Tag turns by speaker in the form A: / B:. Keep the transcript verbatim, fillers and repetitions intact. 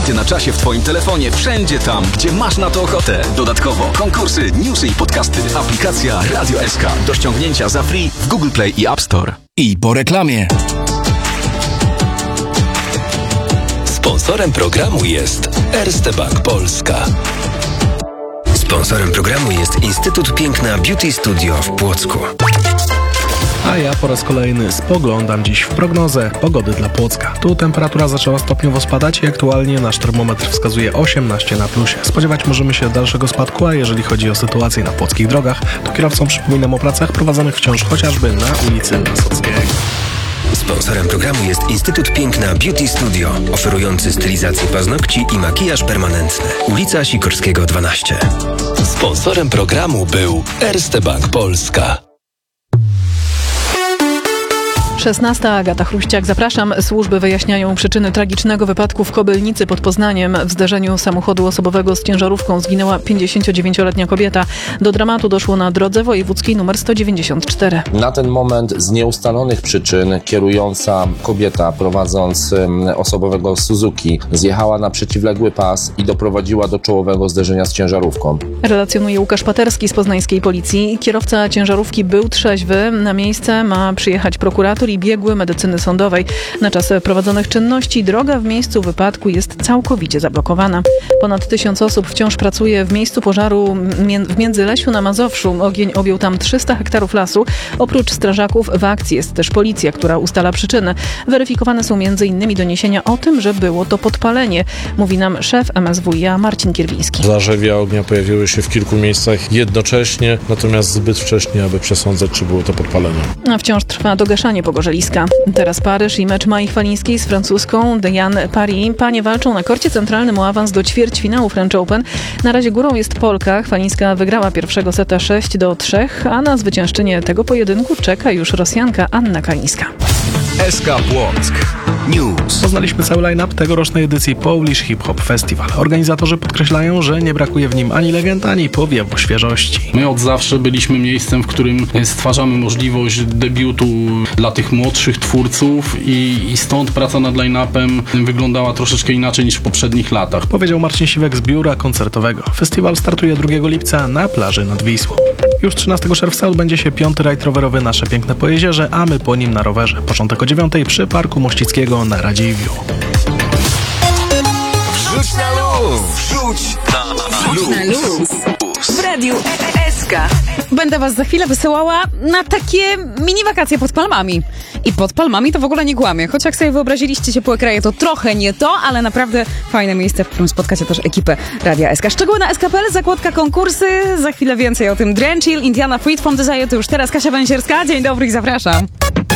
A: Nigdy na czasie w Twoim telefonie, wszędzie tam, gdzie masz na to ochotę. Dodatkowo konkursy, newsy i podcasty. Aplikacja Radio S K do ściągnięcia za free w Google Play i App Store.
B: I po reklamie.
C: Sponsorem programu jest Erste Bank Polska. Sponsorem programu jest Instytut Piękna Beauty Studio w Płocku.
D: A ja po raz kolejny spoglądam dziś w prognozę pogody dla Płocka. Tu temperatura zaczęła stopniowo spadać i aktualnie nasz termometr wskazuje osiemnaście na plusie. Spodziewać możemy się dalszego spadku, a jeżeli chodzi o sytuację na płockich drogach, to kierowcom przypominam o pracach prowadzonych wciąż chociażby na ulicy Lasockiego.
C: Sponsorem programu jest Instytut Piękna Beauty Studio, oferujący stylizację paznokci i makijaż permanentny. Ulica Sikorskiego dwanaście. Sponsorem programu był Erste Bank Polska.
E: szesnasta. Agata Chruściak. Zapraszam. Służby wyjaśniają przyczyny tragicznego wypadku w Kobylnicy pod Poznaniem. W zderzeniu samochodu osobowego z ciężarówką zginęła pięćdziesięciodziewięcioletnia kobieta. Do dramatu doszło na drodze wojewódzkiej nr sto dziewięćdziesiąt cztery.
F: Na ten moment z nieustalonych przyczyn kierująca kobieta prowadząc osobowego Suzuki zjechała na przeciwległy pas i doprowadziła do czołowego zderzenia z ciężarówką.
E: Relacjonuje Łukasz Paterski z poznańskiej policji. Kierowca ciężarówki był trzeźwy. Na miejsce ma przyjechać prokurator i biegły medycyny sądowej. Na czas prowadzonych czynności droga w miejscu wypadku jest całkowicie zablokowana. Ponad tysiąc osób wciąż pracuje w miejscu pożaru w Międzylesiu na Mazowszu. Ogień objął tam trzysta hektarów lasu. Oprócz strażaków w akcji jest też policja, która ustala przyczyny. Weryfikowane są między innymi doniesienia o tym, że było to podpalenie, mówi nam szef M S W iA Marcin Kierwiński.
G: Zarzewia ognia pojawiły się w kilku miejscach jednocześnie, natomiast zbyt wcześnie, aby przesądzać, czy było to podpalenie.
E: A wciąż trwa dogaszanie pogorzeliska. Teraz Paryż i mecz Mai Chwalińskiej z francuską Diane Paris. Panie walczą na korcie centralnym o awans do ćwierćfinału French Open. Na razie górą jest Polka. Chwalińska wygrała pierwszego seta sześć do trzech, a na zwyciężczynię tego pojedynku czeka już Rosjanka Anna Kalińska.
A: S K Płock News.
D: Poznaliśmy cały line-up tegorocznej edycji Polish Hip Hop Festival. Organizatorzy podkreślają, że nie brakuje w nim ani legend, ani powiewu świeżości.
H: My od zawsze byliśmy miejscem, w którym stwarzamy możliwość debiutu dla tych młodszych twórców i, i stąd praca nad line-upem wyglądała troszeczkę inaczej niż w poprzednich latach.
D: Powiedział Marcin Siwek z biura koncertowego. Festiwal startuje drugiego lipca na plaży nad Wisłą. Już trzynastego czerwca odbędzie się piąty rajd rowerowy Nasze Piękne po Jezierze, a my po nim na rowerze. Początek o dziewiątej przy Parku Mościckiego na Radziwiłł.
A: Wrzuć na luz! Wrzuć na luz!
I: Na luz! W Radiu S K. Będę was za chwilę wysyłała na takie mini wakacje pod palmami. I pod palmami to w ogóle nie kłamie. Choć jak sobie wyobraziliście ciepłe kraje, to trochę nie to, ale naprawdę fajne miejsce, w którym spotkacie też ekipę Radia S K. Szczegóły na S K kropka P L, zakładka konkursy. Za chwilę więcej o tym. Drenchill, Indiana Freed from Desire to już teraz Kasia Węsierska. Dzień dobry i zapraszam.